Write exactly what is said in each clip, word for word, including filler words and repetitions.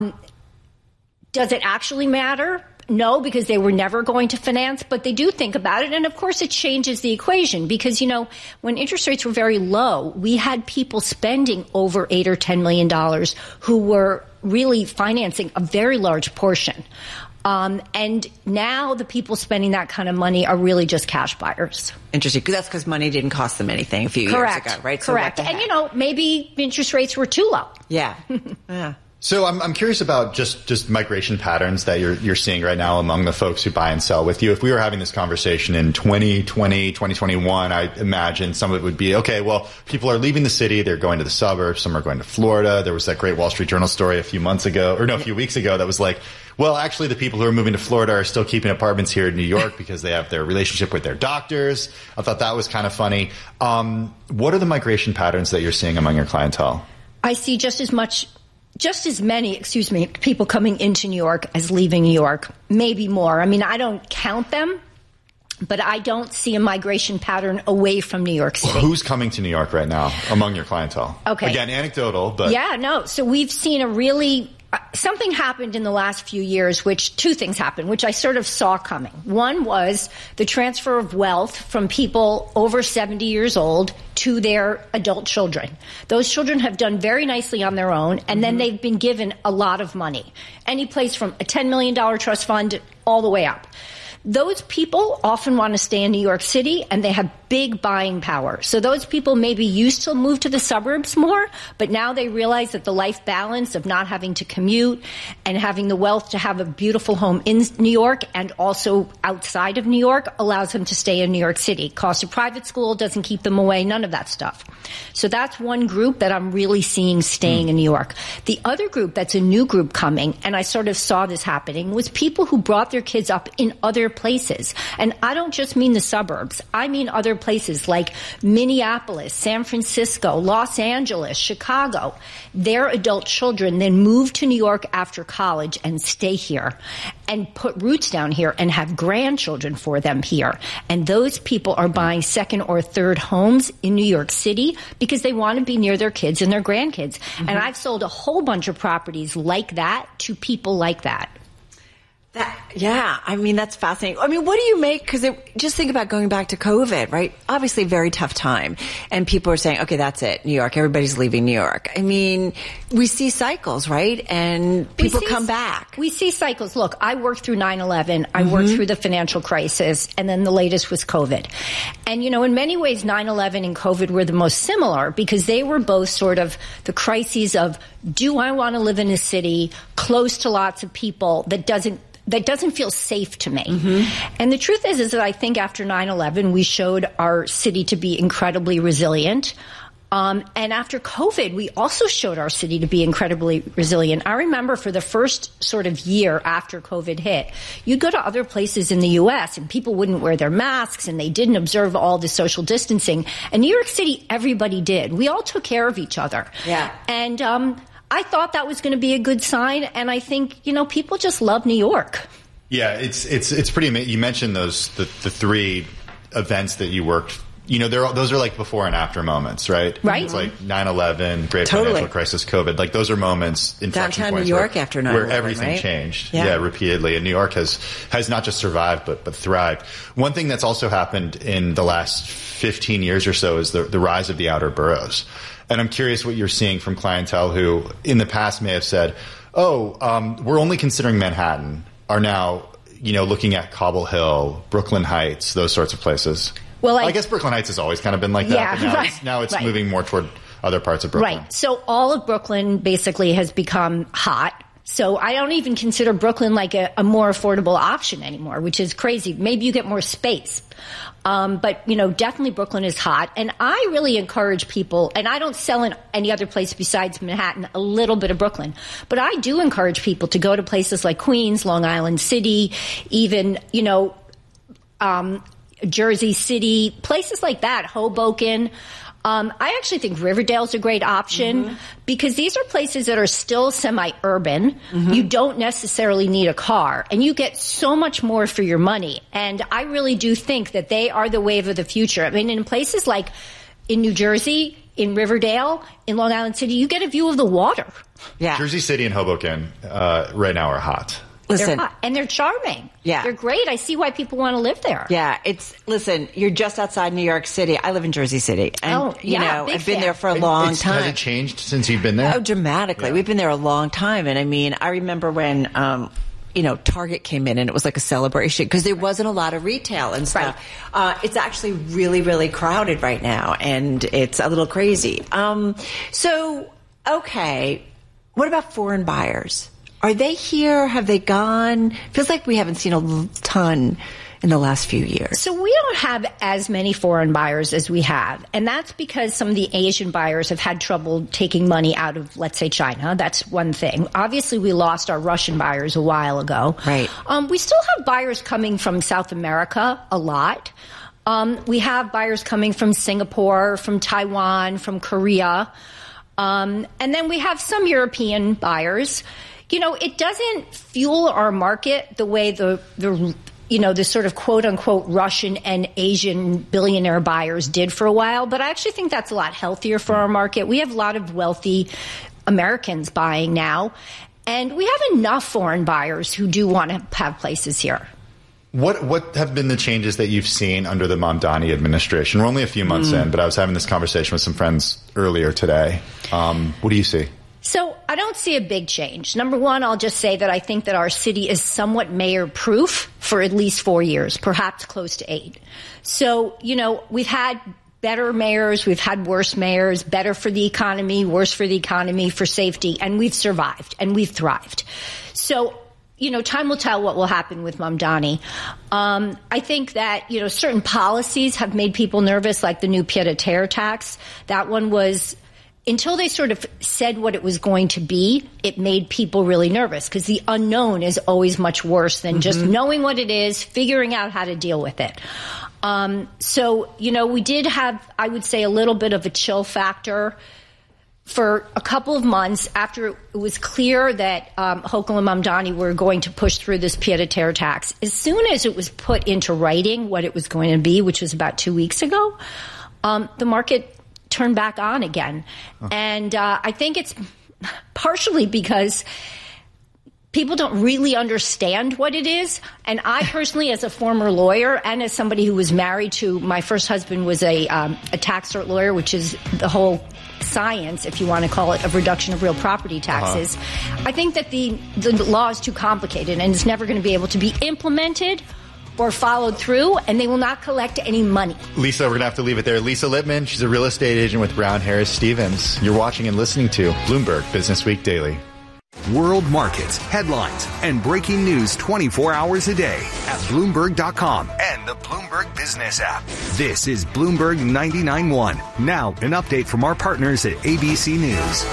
Does it actually matter? No, because they were never going to finance, but they do think about it. And of course, it changes the equation because, you know, when interest rates were very low, we had people spending over eight or ten million dollars who were really financing a very large portion. Um, and now the people spending that kind of money are really just cash buyers. Interesting. Because that's because money didn't cost them anything a few Correct. years ago, right? Correct. So and, you know, maybe interest rates were too low. Yeah. Yeah. So I'm I'm curious about just, just migration patterns that you're you're seeing right now among the folks who buy and sell with you. If we were having this conversation in twenty twenty, twenty twenty-one, I imagine some of it would be, okay, well, people are leaving the city, they're going to the suburbs, some are going to Florida. There was that great Wall Street Journal story a few months ago, or no, a few weeks ago that was like, well, actually the people who are moving to Florida are still keeping apartments here in New York because they have their relationship with their doctors. I thought that was kind of funny. Um, what are the migration patterns that you're seeing among your clientele? I see just as much Just as many, excuse me, people coming into New York as leaving New York, maybe more. I mean, I don't count them, but I don't see a migration pattern away from New York City. Who's coming to New York right now among your clientele? Okay. Again, anecdotal, but... Yeah, no. So we've seen a really... Uh, something happened in the last few years, which two things happened, which I sort of saw coming. One was the transfer of wealth from people over seventy years old to their adult children. Those children have done very nicely on their own, and mm-hmm. then they've been given a lot of money. Any place from a ten million dollars trust fund all the way up. Those people often want to stay in New York City, and they have big buying power. So those people maybe used to move to the suburbs more, but now they realize that the life balance of not having to commute and having the wealth to have a beautiful home in New York and also outside of New York allows them to stay in New York City. Cost of private school doesn't keep them away, none of that stuff. So that's one group that I'm really seeing staying mm. in New York. The other group that's a new group coming, and I sort of saw this happening, was people who brought their kids up in other places. And I don't just mean the suburbs. I mean other places like Minneapolis, San Francisco, Los Angeles, Chicago. Their adult children then move to New York after college and stay here and put roots down here and have grandchildren for them here. And those people are buying second or third homes in New York City because they want to be near their kids and their grandkids. Mm-hmm. And I've sold a whole bunch of properties like that to people like that. That, yeah, I mean, that's fascinating. I mean, what do you make? Because just think about going back to COVID, right? Obviously, very tough time. And people are saying, okay, that's it, New York. Everybody's leaving New York. I mean, we see cycles, right? And people see, come back. We see cycles. Look, I worked through nine eleven. I mm-hmm. worked through the financial crisis. And then the latest was COVID. And, you know, in many ways, nine eleven and COVID were the most similar because they were both sort of the crises of, do I want to live in a city close to lots of people that doesn't that doesn't feel safe to me. Mm-hmm. And the truth is, is that I think after nine eleven, we showed our city to be incredibly resilient. Um, and after COVID, we also showed our city to be incredibly resilient. I remember for the first sort of year after COVID hit, you'd go to other places in the U S and people wouldn't wear their masks and they didn't observe all the social distancing. In New York City, everybody did. We all took care of each other. Yeah. And, um, I thought that was going to be a good sign, and I think, you know, people just love New York. Yeah, it's it's it's pretty amazing. You mentioned those the, the three events that you worked. You know, they're those are like before and after moments, right? Right. It's like nine eleven, great totally. financial crisis, COVID. Like those are moments, inflection downtown points New York where, after nine eleven, where everything right? changed. Yeah. yeah, repeatedly. And New York has has not just survived but but thrived. One thing that's also happened in the last fifteen years or so is the the rise of the outer boroughs. And I'm curious what you're seeing from clientele who in the past may have said, oh, um, we're only considering Manhattan, are now, you know, looking at Cobble Hill, Brooklyn Heights, those sorts of places. Well, I, I guess Brooklyn Heights has always kind of been like that, yeah, but now right, it's, now it's right. moving more toward other parts of Brooklyn. Right. So all of Brooklyn basically has become hot. So I don't even consider Brooklyn like a, a more affordable option anymore, which is crazy. Maybe you get more space. Um, but, you know, definitely Brooklyn is hot. And I really encourage people, and I don't sell in any other place besides Manhattan, a little bit of Brooklyn. But I do encourage people to go to places like Queens, Long Island City, even, you know, um, Jersey City, places like that, Hoboken. Um, I actually think Riverdale's a great option mm-hmm. because these are places that are still semi-urban. Mm-hmm. You don't necessarily need a car, and you get so much more for your money. And I really do think that they are the wave of the future. I mean, in places like in New Jersey, in Riverdale, in Long Island City, you get a view of the water. Yeah. Jersey City and Hoboken uh, right now are hot. Listen, they're hot, and they're charming. Yeah. They're great. I see why people want to live there. Yeah, it's listen. You're just outside New York City. I live in Jersey City, and oh, you yeah, know big I've been fan. there for a long it's, time. Has it changed since you've been there? Oh, dramatically. Yeah. We've been there a long time, and I mean, I remember when. Um, you know, Target came in and it was like a celebration because there wasn't a lot of retail and stuff. Right. Uh, it's actually really, really crowded right now, and it's a little crazy. Um, so, okay, what about foreign buyers? Are they here? Have they gone? Feels like we haven't seen a ton in the last few years. So we don't have as many foreign buyers as we have. And that's because some of the Asian buyers have had trouble taking money out of, let's say, China. That's one thing. Obviously, we lost our Russian buyers a while ago. Right. Um, we still have buyers coming from South America a lot. Um, we have buyers coming from Singapore, from Taiwan, from Korea. Um, and then we have some European buyers. You know, it doesn't fuel our market the way the, the you know, the sort of quote-unquote Russian and Asian billionaire buyers did for a while. But I actually think that's a lot healthier for our market. We have a lot of wealthy Americans buying now. And we have enough foreign buyers who do want to have places here. What what have been the changes that you've seen under the Mamdani administration? We're only a few months mm. in, but I was having this conversation with some friends earlier today. Um, what do you see? So I don't see a big change. Number one, I'll just say that I think that our city is somewhat mayor-proof for at least four years, perhaps close to eight. So, you know, we've had better mayors, we've had worse mayors, better for the economy, worse for the economy, for safety, and we've survived and we've thrived. So, you know, time will tell what will happen with Mamdani. Um, I think that, you know, certain policies have made people nervous, like the new pied-à-terre tax. That one was... Until they sort of said what it was going to be, it made people really nervous because the unknown is always much worse than mm-hmm. just knowing what it is, figuring out how to deal with it. Um, so, you know, we did have, I would say, a little bit of a chill factor for a couple of months after it was clear that um, Hochul and Mamdani were going to push through this pied-à-terre tax. As soon as it was put into writing what it was going to be, which was about two weeks ago, um, the market turn back on again. Oh. And uh, I think it's partially because people don't really understand what it is. And I personally, as a former lawyer and as somebody who was married to, my first husband was a, um, a tax cert lawyer, which is the whole science, if you want to call it, of reduction of real property taxes. Uh-huh. I think that the, the law is too complicated and it's never going to be able to be implemented or followed through, and they will not collect any money. Lisa, we're going to have to leave it there. Lisa Lippman, she's a real estate agent with Brown Harris Stevens. You're watching and listening to Bloomberg Business Week Daily. World markets, headlines, and breaking news twenty-four hours a day at Bloomberg dot com and the Bloomberg Business app. This is Bloomberg ninety-nine point one. Now, an update from our partners at A B C News.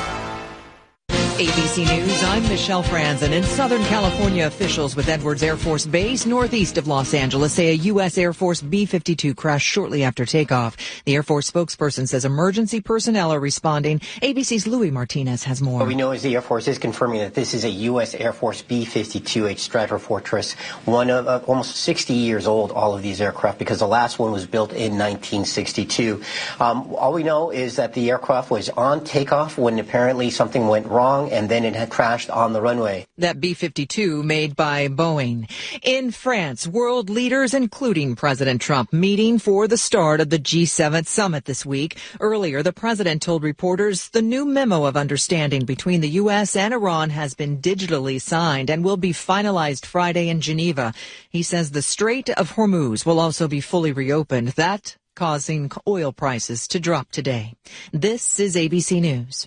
A B C News, I'm Michelle Franzen. In Southern California, officials with Edwards Air Force Base northeast of Los Angeles say a U S Air Force B fifty-two crashed shortly after takeoff. The Air Force spokesperson says emergency personnel are responding. A B C's Louis Martinez has more. What we know is the Air Force is confirming that this is a U S Air Force B fifty-two H Stratofortress, one of uh, almost sixty years old, all of these aircraft, because the last one was built in nineteen sixty-two. Um, all we know is that the aircraft was on takeoff when apparently something went wrong, and then it had crashed on the runway. That B fifty-two made by Boeing. In France, world leaders, including President Trump, meeting for the start of the G seven summit this week. Earlier, the president told reporters the new memo of understanding between the U S and Iran has been digitally signed and will be finalized Friday in Geneva. He says the Strait of Hormuz will also be fully reopened, that causing oil prices to drop today. This is A B C News.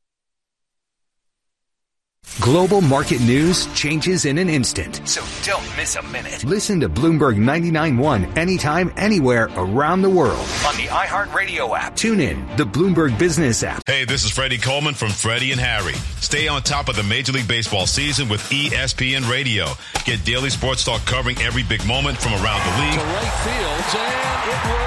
Global market news changes in an instant, so don't miss a minute. Listen to Bloomberg ninety-nine point one anytime, anywhere around the world on the iHeartRadio app. Tune in, the Bloomberg Business app. Hey, this is Freddie Coleman from Freddie and Harry. Stay on top of the Major League Baseball season with E S P N Radio. Get daily sports talk covering every big moment from around the league. To right field, and it will leave.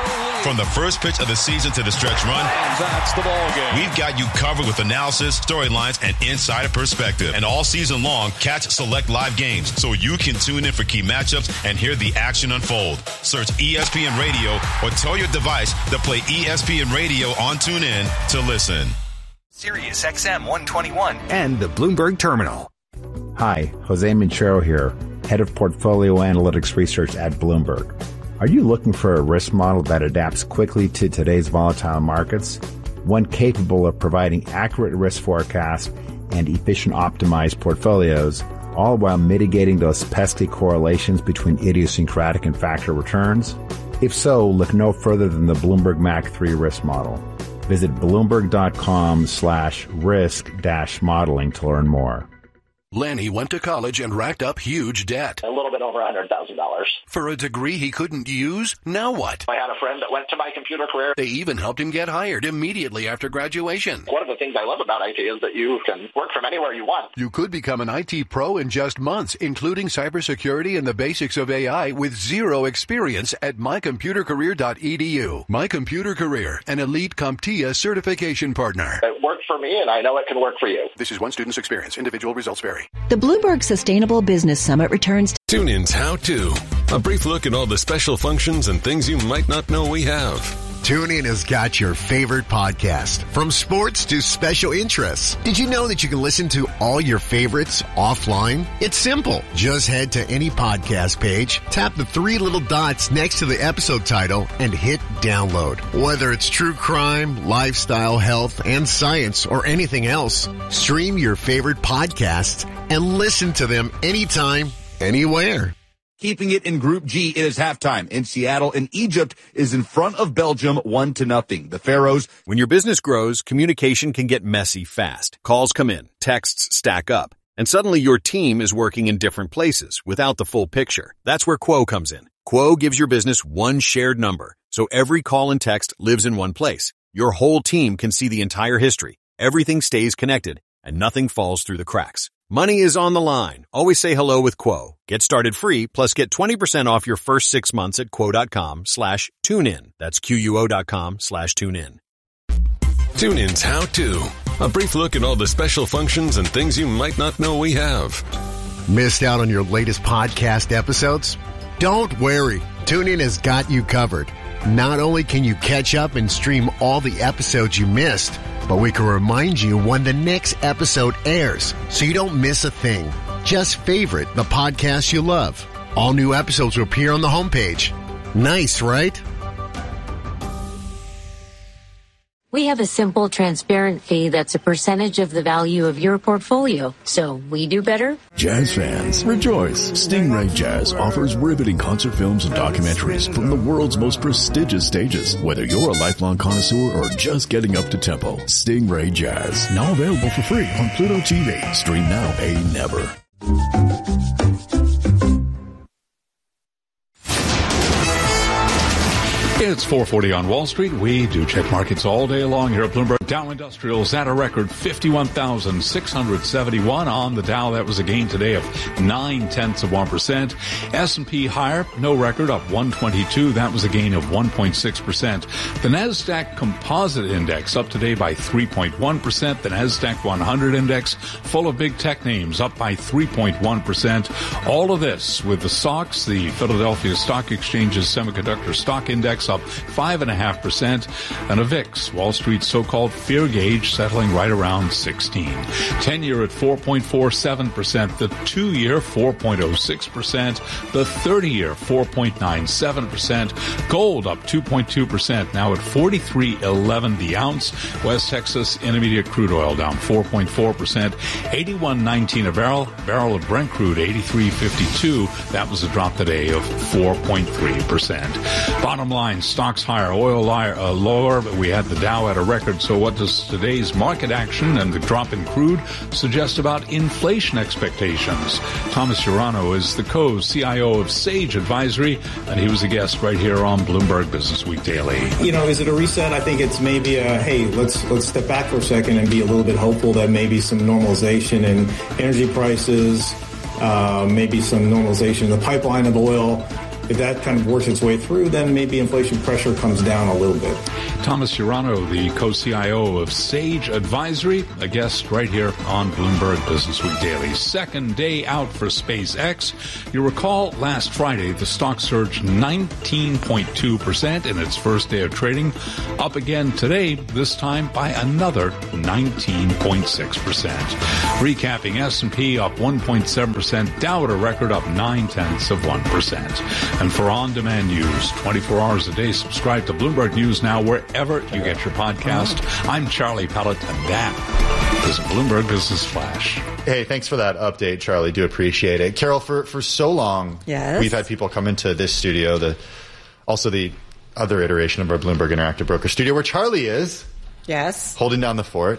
From the first pitch of the season to the stretch run, and that's the ball game. We've got you covered with analysis, storylines, and insider perspective. And all season long, catch select live games so you can tune in for key matchups and hear the action unfold. Search E S P N Radio or tell your device to play E S P N Radio on TuneIn to listen. Sirius X M one twenty-one and the Bloomberg Terminal. Hi, Jose Minchero here, Head of Portfolio Analytics Research at Bloomberg. Are you looking for a risk model that adapts quickly to today's volatile markets? One capable of providing accurate risk forecasts and efficient optimized portfolios, all while mitigating those pesky correlations between idiosyncratic and factor returns? If so, look no further than the Bloomberg M A C three risk model. Visit Bloomberg.com slash risk dash modeling to learn more. Lanny went to college and racked up huge debt. A little bit over one hundred thousand dollars. For a degree he couldn't use? Now what? I had a friend that went to My Computer Career. They even helped him get hired immediately after graduation. One of the things I love about I T is that you can work from anywhere you want. You could become an I T pro in just months, including cybersecurity and the basics of A I with zero experience at my computer career dot e d u. My Computer Career, an elite CompTIA certification partner. It worked for me, and I know it can work for you. This is one student's experience. Individual results vary. The Bloomberg Sustainable Business Summit returns. TuneIn's How To. A brief look at all the special functions and things you might not know we have. TuneIn has got your favorite podcast, from sports to special interests. Did you know that you can listen to all your favorites offline? It's simple. Just head to any podcast page, tap the three little dots next to the episode title, and hit download. Whether it's true crime, lifestyle, health, and science, or anything else, stream your favorite podcasts and listen to them anytime, anywhere. Keeping it in Group G, it is halftime in Seattle, and Egypt is in front of Belgium one to nothing. The Pharaohs. When your business grows, communication can get messy fast. Calls come in, texts stack up, and suddenly your team is working in different places without the full picture. That's where Quo comes in. Quo gives your business one shared number, so every call and text lives in one place. Your whole team can see the entire history. Everything stays connected, and nothing falls through the cracks. Money is on the line. Always say hello with Quo. Get started free, plus get twenty percent off your first six months at quo.com slash tune in. That's Q-U-O dot com slash tune in. TuneIn's How To. A brief look at all the special functions and things you might not know we have. Missed out on your latest podcast episodes? Don't worry. TuneIn has got you covered. Not only can you catch up and stream all the episodes you missed, but we can remind you when the next episode airs, so you don't miss a thing. Just favorite the podcast you love. All new episodes will appear on the homepage. Nice, right? We have a simple, transparent fee that's a percentage of the value of your portfolio. So we do better. Jazz fans, rejoice. Stingray Jazz offers riveting concert films and documentaries from the world's most prestigious stages. Whether you're a lifelong connoisseur or just getting up to tempo, Stingray Jazz. Now available for free on Pluto T V. Stream now, pay never. It's four forty on Wall Street. We do check markets all day long here at Bloomberg. Dow Industrials at a record fifty-one thousand six hundred seventy-one on the Dow. That was a gain today of nine tenths of one percent. S and P higher, no record, up one twenty-two. That was a gain of one point six percent. The Nasdaq Composite Index up today by three point one percent. The Nasdaq one hundred Index full of big tech names up by three point one percent. All of this with the S O X, the Philadelphia Stock Exchange's Semiconductor Stock Index, up five point five percent, and a V I X, Wall Street's so-called fear gauge, settling right around sixteen. ten-year at four point four seven percent, the two-year four point oh six percent, the thirty-year four point nine seven percent, gold up two point two percent, now at forty-three eleven the ounce. West Texas Intermediate crude oil down four point four percent, eighty-one nineteen a barrel. Barrel of Brent crude eighty-three fifty-two. That was a drop today of four point three percent. Bottom line, stocks higher, oil li- uh, lower, but we had the Dow at a record. So what does today's market action and the drop in crude suggest about inflation expectations? Thomas Urano is the co-C I O of Sage Advisory, and he was a guest right here on Bloomberg Business Week Daily. You know, is it a reset? I think it's maybe a, hey, let's let's step back for a second and be a little bit hopeful that maybe some normalization in energy prices, uh, maybe some normalization in the pipeline of oil, if that kind of works its way through, then maybe inflation pressure comes down a little bit. Thomas Urano, the co-C I O of Sage Advisory, a guest right here on Bloomberg Businessweek Daily. Second day out for SpaceX. You recall last Friday, the stock surged nineteen point two percent in its first day of trading, up again today, this time by another nineteen point six percent. Recapping, S and P up one point seven percent, Dow at a record up nine tenths of one percent. And for on-demand news, twenty-four hours a day, subscribe to Bloomberg News Now wherever you get your podcast. I'm Charlie Pellet, and that is Bloomberg Business Flash. Hey, thanks for that update, Charlie. Do appreciate it. Carol, for, for so long, yes. we've had people come into this studio, the also the other iteration of our Bloomberg Interactive Broker studio, where Charlie is. Yes. Holding down the fort.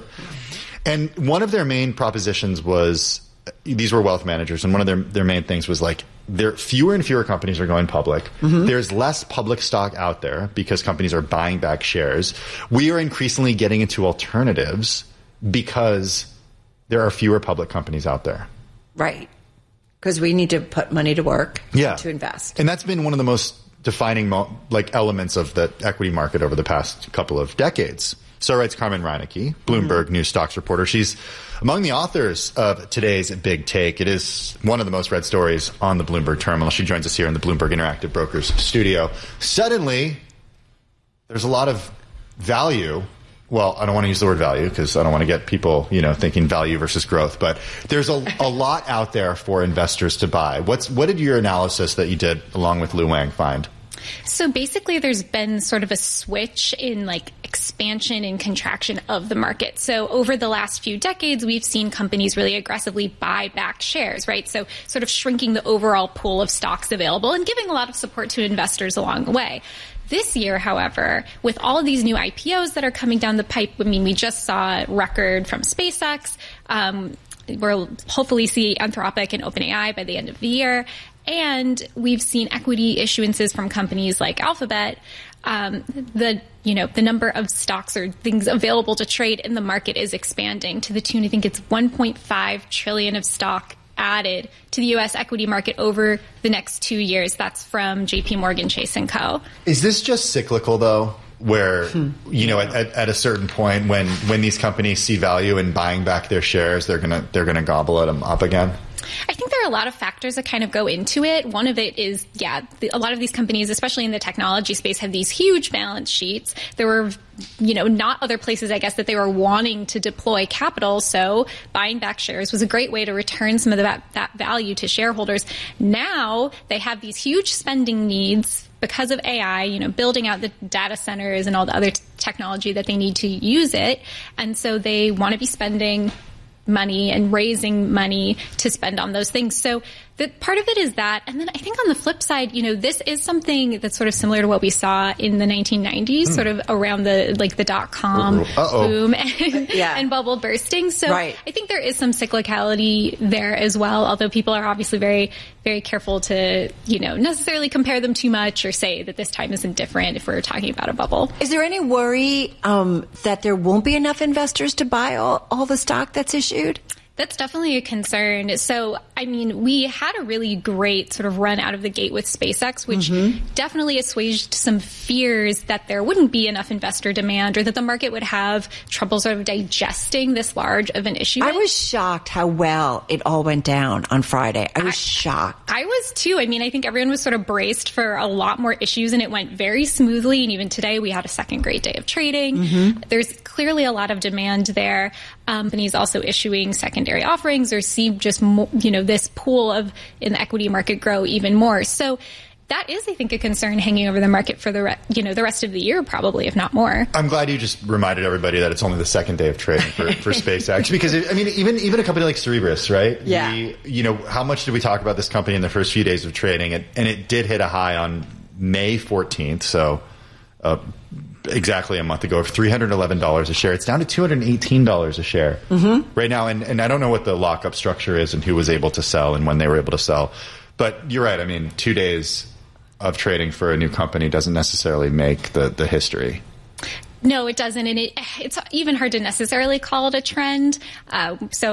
And one of their main propositions was, these were wealth managers, and one of their, their main things was like, there fewer and fewer companies are going public. Mm-hmm. There's less public stock out there because companies are buying back shares. We are increasingly getting into alternatives because there are fewer public companies out there. Right. Because we need to put money to work yeah. to invest. And that's been one of the most defining mo- like elements of the equity market over the past couple of decades. So writes Carmen Reinecke, Bloomberg mm-hmm. News Stocks reporter. She's among the authors of today's Big Take. It is one of the most read stories on the Bloomberg terminal. She joins us here in the Bloomberg Interactive Brokers studio. Suddenly, there's a lot of value. Well, I don't want to use the word value because I don't want to get people, you know, thinking value versus growth. But there's a, a lot out there for investors to buy. What's what did your analysis that you did along with Lu Wang find? So basically there's been sort of a switch in like expansion and contraction of the market. So over the last few decades, we've seen companies really aggressively buy back shares, right? So sort of shrinking the overall pool of stocks available and giving a lot of support to investors along the way. This year, however, with all of these new I P Os that are coming down the pipe, I mean, we just saw a record from SpaceX. Um, we'll hopefully see Anthropic and OpenAI by the end of the year. And we've seen equity issuances from companies like Alphabet. Um, the, you know, the number of stocks or things available to trade in the market is expanding to the tune, I think it's one point five trillion of stock added to the U S equity market over the next two years. That's from J P Morgan Chase and Co. Is this just cyclical, though? Where, hmm. you know, at, at, at a certain point when, when these companies see value in buying back their shares, they're gonna they're gonna gobble them up again? I think there are a lot of factors that kind of go into it. One of it is, yeah, the, a lot of these companies, especially in the technology space, have these huge balance sheets. There were, you know, not other places, I guess, that they were wanting to deploy capital. So buying back shares was a great way to return some of that, that value to shareholders. Now they have these huge spending needs because of A I, you know, building out the data centers and all the other t- technology that they need to use it. And so they want to be spending money and raising money to spend on those things. So the part of it is that. And then I think on the flip side, you know, this is something that's sort of similar to what we saw in the nineteen nineties, mm. sort of around the, like the dot-com Uh-oh. boom and, yeah. and bubble bursting. So right. I think there is some cyclicality there as well, although people are obviously very, very careful to, you know, necessarily compare them too much or say that this time isn't different if we're talking about a bubble. Is there any worry um, that there won't be enough investors to buy all, all the stock that's issued? That's definitely a concern. So, I mean, we had a really great sort of run out of the gate with SpaceX, which mm-hmm. definitely assuaged some fears that there wouldn't be enough investor demand or that the market would have trouble sort of digesting this large of an issue. I was shocked how well it all went down on Friday. I was I, shocked. I was too. I mean, I think everyone was sort of braced for a lot more issues and it went very smoothly. And even today we had a second great day of trading. Mm-hmm. There's clearly a lot of demand there. Um, companies also issuing secondary offerings or see just more, you know, this pool of in the equity market grow even more. So that is, I think, a concern hanging over the market for the re- you know the rest of the year, probably, if not more. I'm glad you just reminded everybody that it's only the second day of trading for, for SpaceX, because it, I mean, even even a company like Cerebras, right? Yeah. We, you know, how much did we talk about this company in the first few days of trading? It, and it did hit a high on May fourteenth, so uh, exactly a month ago, of three hundred eleven dollars a share. It's down to two hundred eighteen dollars a share mm-hmm. right now, and and I don't know what the lockup structure is and who was able to sell and when they were able to sell, but you're right. I mean, two days of trading for a new company doesn't necessarily make the, the history. No, it doesn't. And it, it's even hard to necessarily call it a trend. Uh, so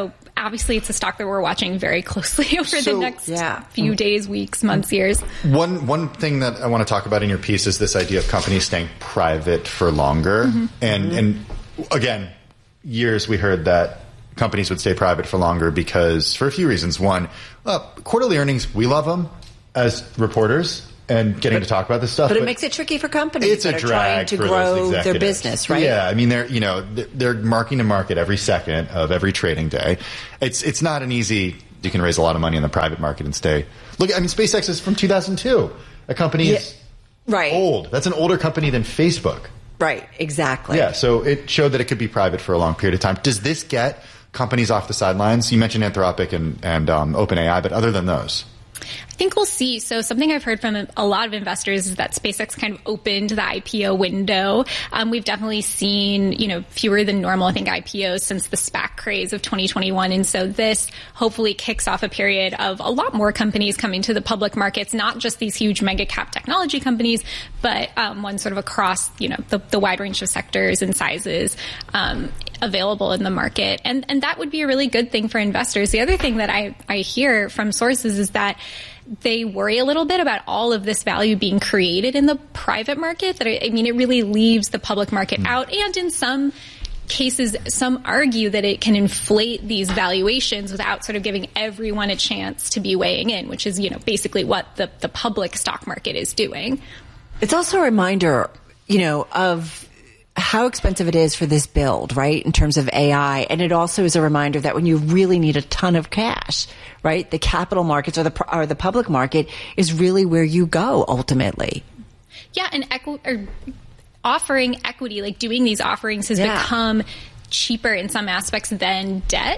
obviously it's a stock that we're watching very closely over So- the next Yeah. few days, weeks, months, years. One one thing that I want to talk about in your piece is this idea of companies staying private for longer. Mm-hmm. And and again, years we heard that companies would stay private for longer because for a few reasons. One, uh, quarterly earnings, we love them as reporters and getting to talk about this stuff. But it makes it tricky for companies it's that a are drag trying to for grow those their executives. business, right? Yeah, I mean they're you know they're marking to market every second of every trading day. It's it's not an easy. You can raise a lot of money in the private market and stay. Look, I mean SpaceX is from two thousand two. A company Yeah, is right. old. That's an older company than Facebook. Right, exactly. Yeah, so it showed that it could be private for a long period of time. Does this get companies off the sidelines? You mentioned Anthropic and and um, OpenAI, but other than those. I think we'll see. So something I've heard from a lot of investors is that SpaceX kind of opened the I P O window. Um, we've definitely seen, you know, fewer than normal, I think, I P Os since the SPAC craze of twenty twenty-one. And so this hopefully kicks off a period of a lot more companies coming to the public markets, not just these huge mega cap technology companies, but um, one sort of across, you know, the, the wide range of sectors and sizes um, available in the market. And, and that would be a really good thing for investors. The other thing that I, I hear from sources is that they worry a little bit about all of this value being created in the private market. That I, I mean, it really leaves the public market mm. out. And in some cases, some argue that it can inflate these valuations without sort of giving everyone a chance to be weighing in, which is, you know, basically what the, the public stock market is doing. It's also a reminder, you know, of how expensive it is for this build, right, in terms of A I. And it also is a reminder that when you really need a ton of cash, right, the capital markets or the or the public market is really where you go ultimately. Yeah, and equi- or offering equity, like doing these offerings has Yeah. become cheaper in some aspects than debt.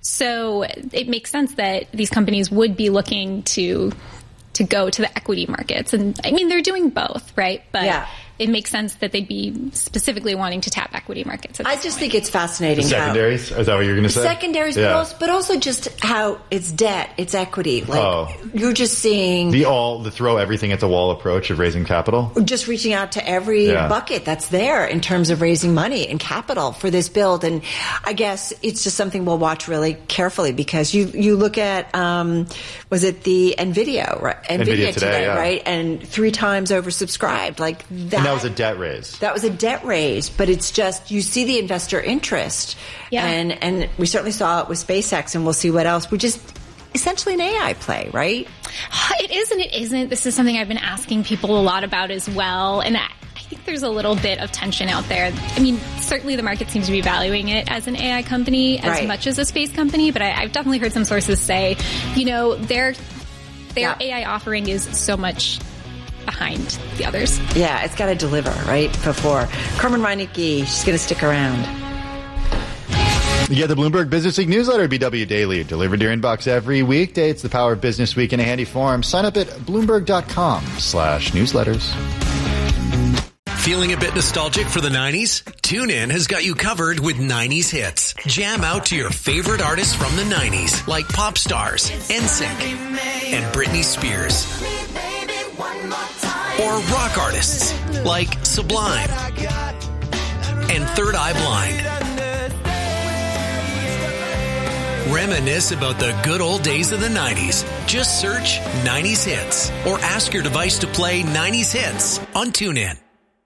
So it makes sense that these companies would be looking to to go to the equity markets. And I mean, they're doing both, right? But Yeah. it makes sense that they'd be specifically wanting to tap equity markets. I just think it's fascinating. The secondaries? How, Is that what you're going to say? Secondaries, Yeah. but, also, but also just how it's debt, it's equity. Like Oh. you're just seeing The all the throw everything at the wall approach of raising capital. just reaching out to every Yeah. bucket that's there in terms of raising money and capital for this build. And I guess it's just something we'll watch really carefully because you, you look at, um, was it the NVIDIA, right? NVIDIA, NVIDIA today, today, yeah. right? And three times oversubscribed. Like that. And that was a debt raise. That was a debt raise, but it's just, you see the investor interest. Yeah. And, and we certainly saw it with SpaceX, and we'll see what else. We're just essentially an A I play, right? It is and it isn't. This is something I've been asking people a lot about as well. And I, I think there's a little bit of tension out there. I mean, certainly the market seems to be valuing it as an A I company as Right. much as a space company. But I, I've definitely heard some sources say, you know, their, their Yeah. A I offering is so much behind the others. Yeah, it's got to deliver, right? Before. Carmen Reinecke, she's going to stick around. You get the Bloomberg Business Week newsletter, B W Daily, delivered to your inbox every weekday. It's the power of Business Week in a handy form. Sign up at Bloomberg.com slash newsletters. Feeling a bit nostalgic for the nineties? TuneIn has got you covered with nineties hits. Jam out to your favorite artists from the nineties, like pop stars, N Sync, and Britney Spears. Or rock artists, like Sublime and Third Eye Blind. Reminisce about the good old days of the nineties. Just search nineties hits or ask your device to play nineties hits on TuneIn.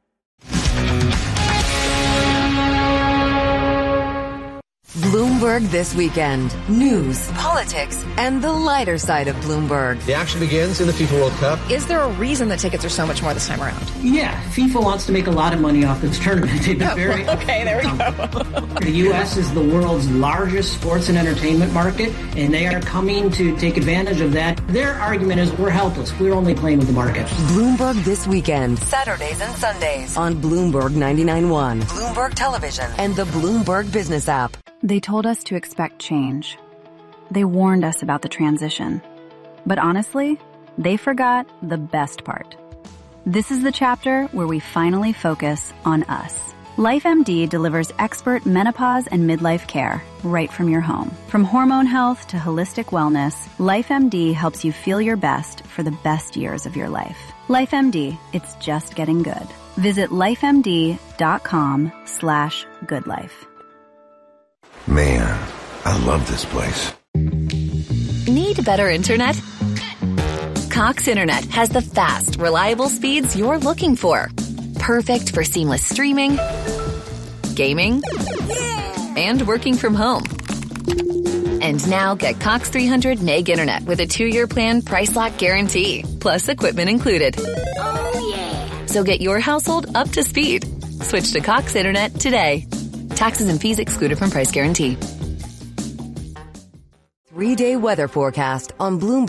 Bloomberg This Weekend. News, politics, and the lighter side of Bloomberg. The action begins in the FIFA World Cup. Is there a reason the tickets are so much more this time around? Yeah, FIFA wants to make a lot of money off this tournament. They've been very okay, there we go. The U S is the world's largest sports and entertainment market, and they are coming to take advantage of that. Their argument is we're helpless. We're only playing with the market. Bloomberg This Weekend. Saturdays and Sundays on Bloomberg ninety-nine point one, Bloomberg Television, and the Bloomberg Business app. They told us to expect change. They warned us about the transition. But honestly, they forgot the best part. This is the chapter where we finally focus on us. LifeMD delivers expert menopause and midlife care right from your home. From hormone health to holistic wellness, LifeMD helps you feel your best for the best years of your life. LifeMD, it's just getting good. Visit lifemd.com slash good life. Man, I love this place. Need better internet? Cox Internet has the fast, reliable speeds you're looking for. Perfect for seamless streaming, gaming, and working from home. And now get Cox three hundred meg internet with a two-year plan price lock guarantee, plus equipment included. Oh, yeah. So get your household up to speed. Switch to Cox Internet today. Taxes and fees excluded from price guarantee. Three-day weather forecast on Bloomberg.